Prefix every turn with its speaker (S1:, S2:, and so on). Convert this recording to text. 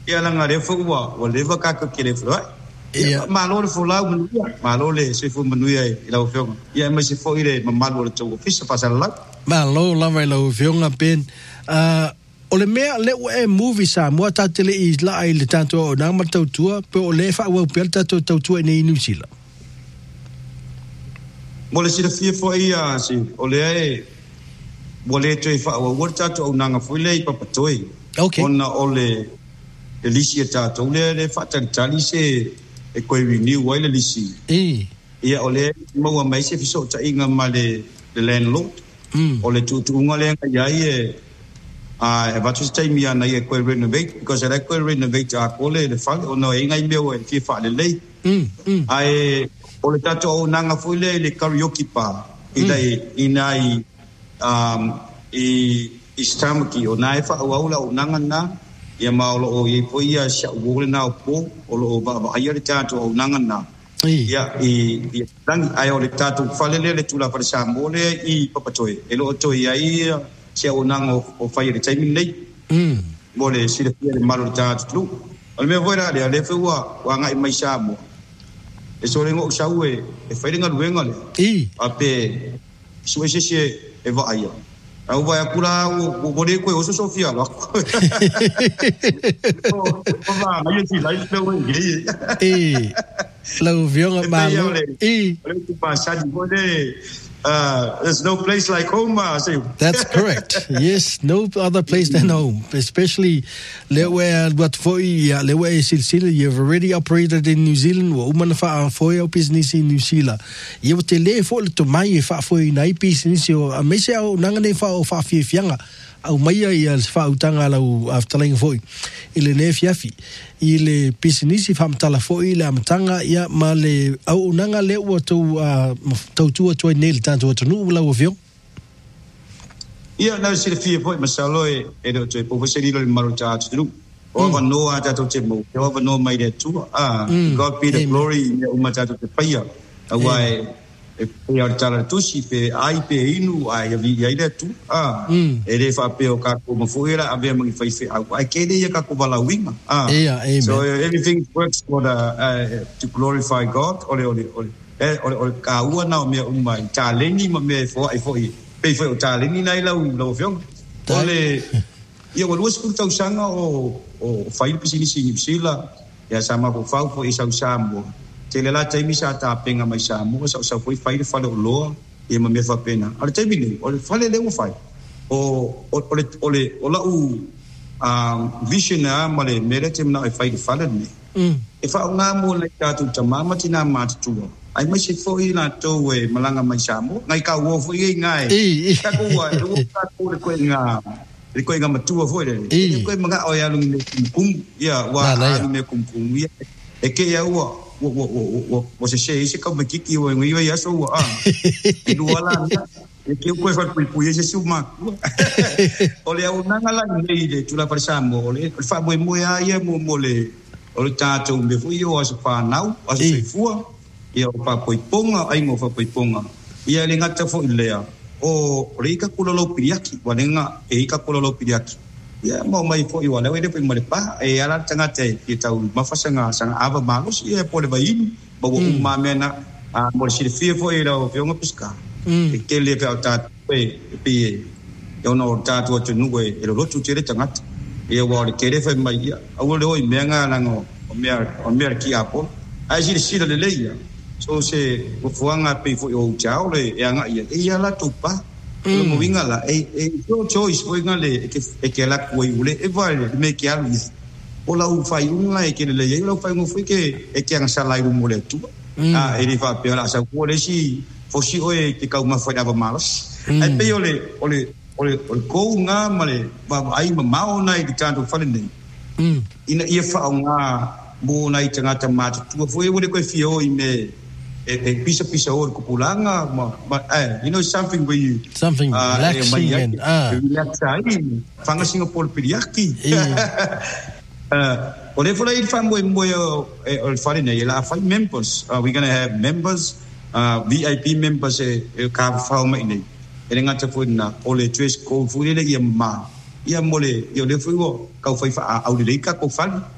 S1: ia langa le fu wa le va ka ke le fu ia malo le fu la malo le se fu manuia I la fionga ia me se fo ile malo le tu fisa pasal la
S2: malo la vai la fionga pen o le mea le e movie sa mo ta tele I la I le tanto o na ma tautua pe o le fa wa pe tautua nei New Zealand
S1: mo le sila fia fo ia si o le mo le toi fa wa tato o nanga fu le papatoi
S2: okay
S1: ona o le lisia tato le fa tali se e koe ni wa le lisi ia o le mo wa mai se fiso ta inga ma le landlord o le tu ngale nga ia e va to stay me na ia koe renovate because I koe renovate a kole le fa o no inga I me ki fa le lei ai o le tato o nanga fu le karaoke bar inai I stamaki o nai fa aula o nanga na ia maolo o I po ia sha wole na po o lo ba ia le tato o nanga na ia I tangi ai o le tato falele le tula para samole I papatoi e lo toi ai sia o nanga o fai le taimi nei mole si le pia le malo le tato tu o me voira le fu wa ngai mai samo e so le ngo sau e fai nga luenga le ape so se e va ai au vai akura o bole ko o so sofia lo o va mai si lai pe o ngi
S2: la vionga malo
S1: le tu passa di bole there's no place like home say
S2: that's correct yes no other place than home especially where what for le way silsila you've already operated in New Zealand wo umana fa for your business in New Zealand you te le fo le to mai fa for nai business o a mese o nanga ne fa o fa fianga au mai ia fa utanga la afterling foi ile ne fiafi ile business fa mtala foi ile amtanga ia male au nanga le o tu tu nel tanto tu no la ovio
S1: ia na se fie foi masalo e do te po se le maruta tu o va no ata to te mo o va no mai de tu God be the glory o mata to te paia awai e ia tala tu si pe ai pe inu ai vi ai de tu e le fa pe o ka ko mo fuera ave mo fai fe ai ke de ka ko bala winga so everything works for the to glorify God ole ka ua na me mai challenge mo me fo ai fo pe fo challenge nai la fiong ole ia wa luas ku tau sanga o fai pisini sini sila ya sama ko fa fo isa usamo te le la taimi sa ta penga mai sa mo sa foi fai le fale o loa e ma me fa pena al taimi ni o fale le mo fai o la u vision a ma le mere te na fai le fale ni e fa nga mo le ta tu tama tina ma tu ai mai se foi na to we malanga mai sa mo ngai ka wo foi ngai ka ko wa ka ko le ko nga le ko nga matua foi le ko mga o ya lu ni kum ya wa ni kum ya e ke ya wa wo se ka me kiki o ngi ya so e lu ala e ke ko fa pu ye se suma o le au nanga la ni de tu la parsamo o le fa mo ya mo le o le tato me fu yo as fa nau as se fu ia o pa poiponga ai mo fa poiponga ia le ngata fo ilea o rika kulolo piriaki wanenga e ika kulolo piriaki ia mo mai fo iwa lewe de pe mo le pa e ala tanga te ki tau mafasanga sanga ava malos ia po le bain bo uma mena mo le sirfie fo ira o fionga pesca e ke le pe ata pe yo no tato tu nuwe e lo tu tere tanga ia wa le kere fa mai ia o le oi menga lango o mer ki apo ai sir le leia so se o fuanga pe fo o chao le e anga ia la tupa lo mo vinga la e so choice foi ngale e ke la ko ule e vale me ke ali o la u fai unga e ke le ia lo fai mo foi ke e ke anga sala i mo le tu e ri fa pe la sa ko le si fo si o e ke ka uma foi ava malos e pe ole ko nga male ba ai ma mau nai di tanto fa nei ina ia fa nga bo nai tanga tama tu foi o le ko fio i me e pisa o kupulanga you know something
S2: relaxing and
S1: relaxing fanga Singapore piriaki ole fola il famo o fare nei la five members we're going to have members VIP members ka fa mai nei e ngata fo na ole tres ko fu le ia ma ia mole yo le fu ka fa au le ka ko fa